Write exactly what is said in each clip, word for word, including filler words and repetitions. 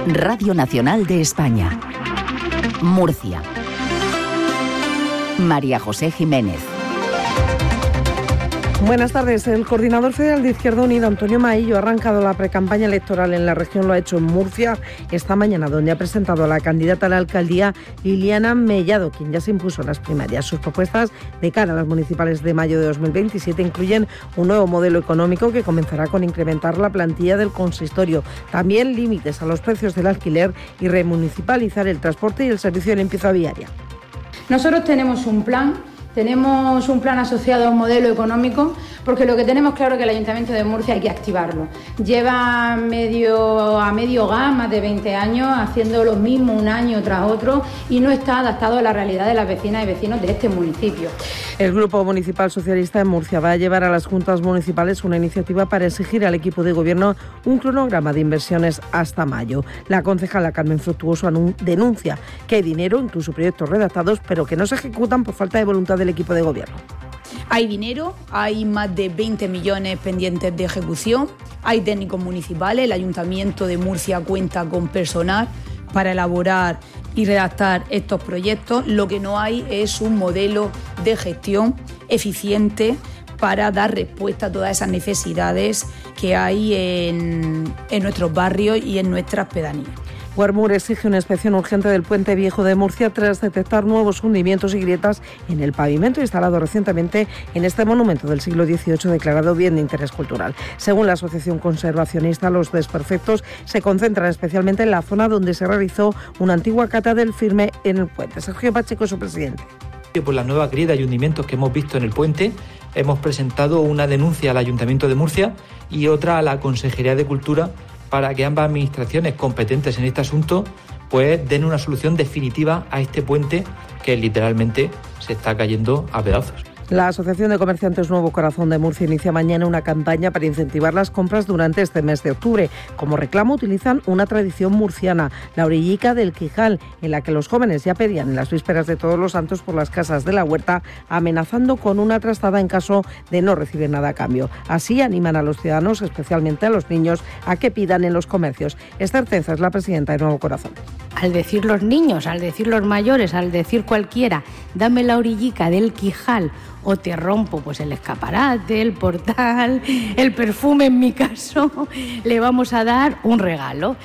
Radio Nacional de España. Murcia. María José Jiménez. Buenas tardes. El coordinador federal de Izquierda Unida, Antonio Maillo, ha arrancado la precampaña electoral en la región. Lo ha hecho en Murcia esta mañana, donde ha presentado a la candidata a la alcaldía, Liliana Mellado, quien ya se impuso en las primarias. Sus propuestas de cara a las municipales de mayo de dos mil veintisiete incluyen un nuevo modelo económico que comenzará con incrementar la plantilla del consistorio, también límites a los precios del alquiler y remunicipalizar el transporte y el servicio de limpieza viaria. Nosotros tenemos un plan. Tenemos un plan asociado a un modelo económico, porque lo que tenemos claro es que el Ayuntamiento de Murcia hay que activarlo. Lleva medio, a medio gas, más de veinte años, haciendo lo mismo un año tras otro y no está adaptado a la realidad de las vecinas y vecinos de este municipio. El Grupo Municipal Socialista de Murcia va a llevar a las juntas municipales una iniciativa para exigir al equipo de gobierno un cronograma de inversiones hasta mayo. La concejala Carmen Fructuoso denuncia que hay dinero, incluso proyectos redactados, pero que no se ejecutan por falta de voluntad de el equipo de gobierno. Hay dinero, hay más de veinte millones pendientes de ejecución, hay técnicos municipales, el Ayuntamiento de Murcia cuenta con personal para elaborar y redactar estos proyectos. Lo que no hay es un modelo de gestión eficiente para dar respuesta a todas esas necesidades que hay en, en nuestros barrios y en nuestras pedanías. Guarmur exige una inspección urgente del Puente Viejo de Murcia tras detectar nuevos hundimientos y grietas en el pavimento instalado recientemente en este monumento del siglo dieciocho declarado bien de interés cultural. Según la Asociación Conservacionista, los desperfectos se concentran especialmente en la zona donde se realizó una antigua cata del firme en el puente. Sergio Pacheco, su presidente. Por las nuevas grietas y hundimientos que hemos visto en el puente, hemos presentado una denuncia al Ayuntamiento de Murcia y otra a la Consejería de Cultura para que ambas administraciones competentes en este asunto pues den una solución definitiva a este puente que literalmente se está cayendo a pedazos. La Asociación de Comerciantes Nuevo Corazón de Murcia inicia mañana una campaña para incentivar las compras durante este mes de octubre. Como reclamo utilizan una tradición murciana, la orillica del Quijal, en la que los jóvenes ya pedían en las vísperas de Todos los Santos por las casas de la huerta, amenazando con una trastada en caso de no recibir nada a cambio. Así animan a los ciudadanos, especialmente a los niños, a que pidan en los comercios. Esther Tenza es la presidenta de Nuevo Corazón. Al decir los niños, al decir los mayores, al decir cualquiera, dame la orillica del Quijal, o te rompo pues el escaparate, el portal, el perfume en mi caso, le vamos a dar un regalo.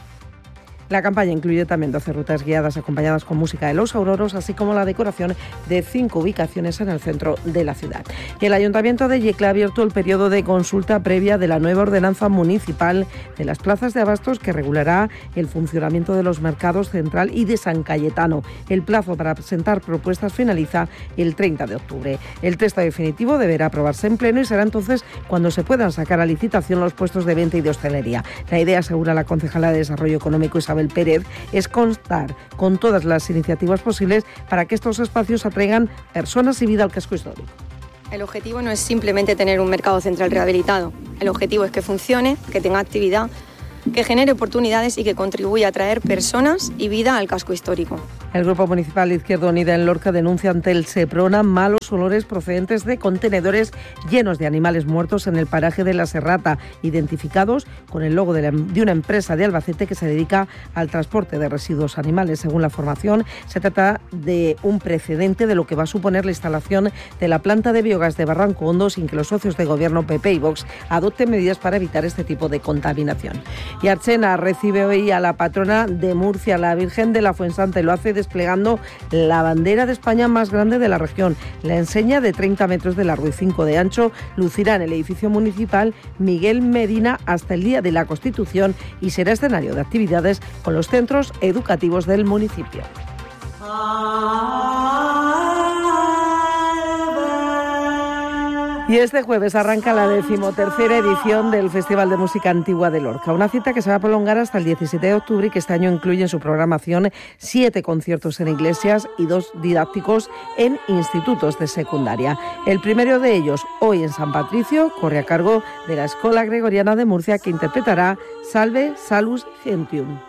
La campaña incluye también doce rutas guiadas acompañadas con música de los auroros, así como la decoración de cinco ubicaciones en el centro de la ciudad. Y el Ayuntamiento de Yecla ha abierto el periodo de consulta previa de la nueva ordenanza municipal de las plazas de abastos que regulará el funcionamiento de los mercados Central y de San Cayetano. El plazo para presentar propuestas finaliza el treinta de octubre. El texto definitivo deberá aprobarse en pleno y será entonces cuando se puedan sacar a licitación los puestos de venta y de hostelería. La idea, asegura la concejala de Desarrollo Económico Isabel Pérez, es contar con todas las iniciativas posibles para que estos espacios atraigan personas y vida al casco histórico. El objetivo no es simplemente tener un mercado central rehabilitado. El objetivo es que funcione, que tenga actividad, que genere oportunidades y que contribuya a atraer personas y vida al casco histórico. El Grupo Municipal de Izquierda Unida en Lorca denuncia ante el Seprona malos olores procedentes de contenedores llenos de animales muertos en el paraje de La Serrata, identificados con el logo de, la, de una empresa de Albacete que se dedica al transporte de residuos animales. Según la formación, se trata de un precedente de lo que va a suponer la instalación de la planta de biogás de Barranco Hondo sin que los socios de gobierno P P y Vox adopten medidas para evitar este tipo de contaminación. Y Archena recibe hoy a la patrona de Murcia, la Virgen de la Fuensanta, y lo hace desplegando la bandera de España más grande de la región. La enseña, de treinta metros de largo y cinco de ancho, lucirá en el edificio municipal Miguel Medina hasta el día de la Constitución y será escenario de actividades con los centros educativos del municipio. Y este jueves arranca la decimotercera edición del Festival de Música Antigua de Lorca, una cita que se va a prolongar hasta el diecisiete de octubre y que este año incluye en su programación siete conciertos en iglesias y dos didácticos en institutos de secundaria. El primero de ellos, hoy en San Patricio, corre a cargo de la Escola Gregoriana de Murcia, que interpretará Salve Salus Gentium.